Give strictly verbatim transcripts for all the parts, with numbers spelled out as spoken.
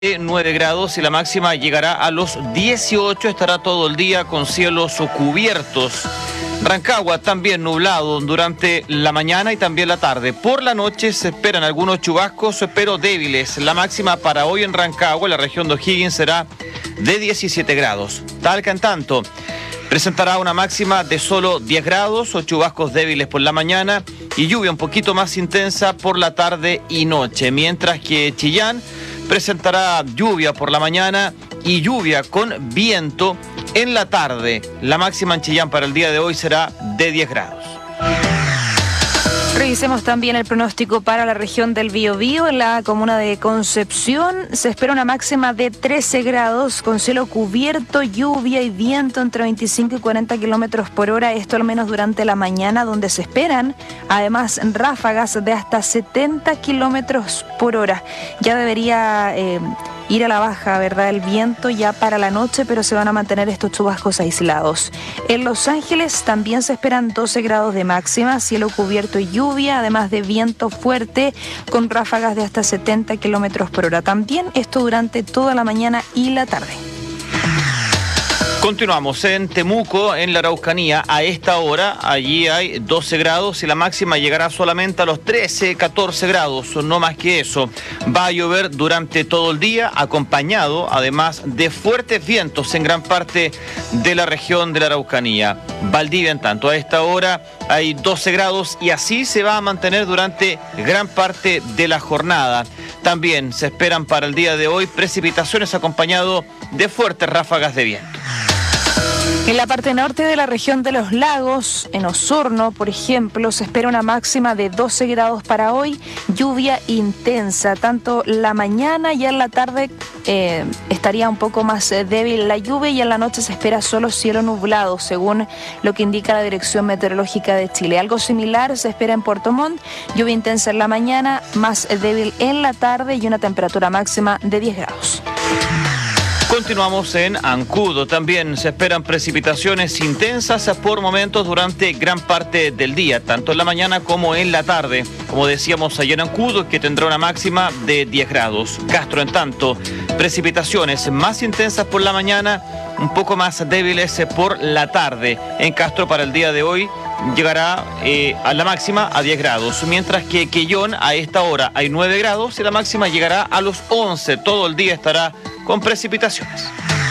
nueve grados y la máxima llegará a los dieciocho, estará todo el día con cielos cubiertos. Rancagua también nublado durante la mañana y también la tarde. Por la noche se esperan algunos chubascos, pero débiles. La máxima para hoy en Rancagua, en la región de O'Higgins, será de diecisiete grados. Talca, en tanto, presentará una máxima de solo diez grados o chubascos débiles por la mañana y lluvia un poquito más intensa por la tarde y noche. Mientras que Chillán presentará lluvia por la mañana y lluvia con viento en la tarde. La máxima en Chillán para el día de hoy será de diez grados. Revisemos también el pronóstico para la región del Biobío. En la comuna de Concepción se espera una máxima de trece grados con cielo cubierto, lluvia y viento entre veinticinco y cuarenta kilómetros por hora. Esto al menos durante la mañana, donde se esperan además ráfagas de hasta setenta kilómetros por hora. Ya debería eh, ir a la baja, ¿verdad?, el viento ya para la noche, pero se van a mantener estos chubascos aislados. En Los Ángeles también se esperan doce grados de máxima, cielo cubierto y lluvia, además de viento fuerte con ráfagas de hasta setenta kilómetros por hora. También esto durante toda la mañana y la tarde. Continuamos en Temuco, en la Araucanía. A esta hora, allí hay doce grados y la máxima llegará solamente a los trece, catorce grados, no más que eso. Va a llover durante todo el día, acompañado además de fuertes vientos en gran parte de la región de la Araucanía. Valdivia, en tanto, a esta hora hay doce grados y así se va a mantener durante gran parte de la jornada. También se esperan para el día de hoy precipitaciones acompañado de fuertes ráfagas de viento. En la parte norte de la región de los lagos, en Osorno, por ejemplo, se espera una máxima de doce grados para hoy, lluvia intensa. Tanto la mañana y en la tarde eh, estaría un poco más eh, débil la lluvia y en la noche se espera solo cielo nublado, según lo que indica la Dirección Meteorológica de Chile. Algo similar se espera en Puerto Montt, lluvia intensa en la mañana, más débil en la tarde y una temperatura máxima de diez grados. Continuamos en Ancudo. También se esperan precipitaciones intensas por momentos durante gran parte del día, tanto en la mañana como en la tarde. Como decíamos ayer en Ancudo, que tendrá una máxima de diez grados. Castro, en tanto, precipitaciones más intensas por la mañana, un poco más débiles por la tarde. En Castro para el día de hoy llegará eh, a la máxima a diez grados, mientras que Quellón a esta hora hay nueve grados y la máxima llegará a los once. Todo el día estará con precipitaciones.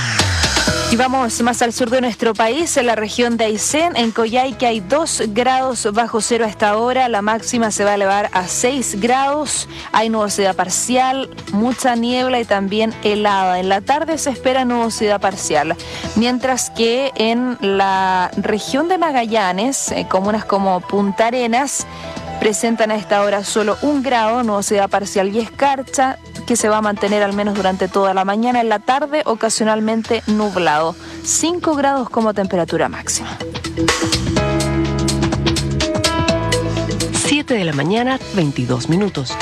Y vamos más al sur de nuestro país, en la región de Aysén, en Coyhaique hay dos grados bajo cero a esta hora, la máxima se va a elevar a seis grados, hay nubosidad parcial, mucha niebla y también helada. En la tarde se espera nubosidad parcial, mientras que en la región de Magallanes, eh, comunas como Punta Arenas, presentan a esta hora solo un grado, nubosidad parcial y escarcha, que se va a mantener al menos durante toda la mañana. En la tarde, ocasionalmente nublado. cinco grados como temperatura máxima. siete de la mañana, veintidós minutos.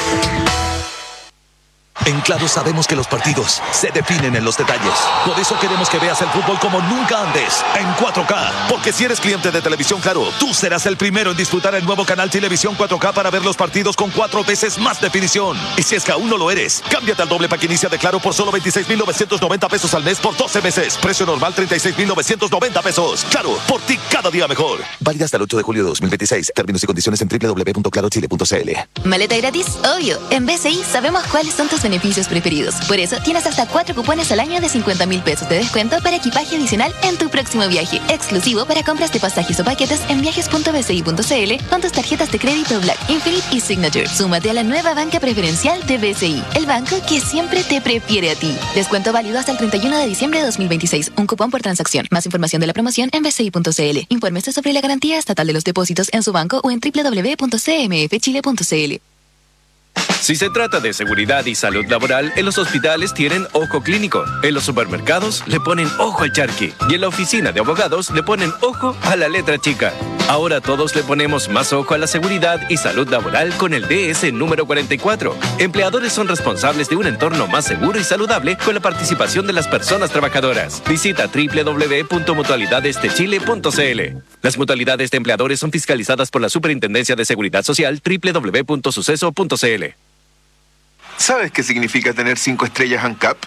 En Claro sabemos que los partidos se definen en los detalles. Por eso queremos que veas el fútbol como nunca antes, en cuatro K. Porque si eres cliente de Televisión Claro, tú serás el primero en disfrutar el nuevo canal Televisión cuatro K para ver los partidos con cuatro veces más definición. Y si es que aún no lo eres, cámbiate al doble pack inicia de Claro por solo veintiséis mil novecientos noventa pesos al mes por doce meses. Precio normal treinta y seis mil novecientos noventa pesos. Claro, por ti cada día mejor. Válida hasta el ocho de julio de dos mil veintiséis. Términos y condiciones en doble u doble u doble u punto claro chile punto c l. ¿Maleta gratis? Obvio. En B C I sabemos cuáles son tus beneficios preferidos. Por eso tienes hasta cuatro cupones al año de cincuenta mil pesos de descuento para equipaje adicional en tu próximo viaje. Exclusivo para compras de pasajes o paquetes en viajes punto b c i punto c l con tus tarjetas de crédito Black, Infinite y Signature. Súmate a la nueva banca preferencial de B C I, el banco que siempre te prefiere a ti. Descuento válido hasta el treinta y uno de diciembre de dos mil veintiséis. Un cupón por transacción. Más información de la promoción en b c i punto c l. Infórmese sobre la garantía estatal de los depósitos en su banco o en doble u doble u doble u punto c m f chile punto c l. Si se trata de seguridad y salud laboral, en los hospitales tienen ojo clínico, en los supermercados le ponen ojo al charqui y en la oficina de abogados le ponen ojo a la letra chica. Ahora todos le ponemos más ojo a la seguridad y salud laboral con el D S número cuarenta y cuatro. Empleadores son responsables de un entorno más seguro y saludable con la participación de las personas trabajadoras. Visita doble u doble u doble u punto mutualidades de chile punto c l. Las mutualidades de empleadores son fiscalizadas por la Superintendencia de Seguridad Social doble u doble u doble u punto suceso punto c l. ¿Sabes qué significa tener cinco estrellas ANCAP?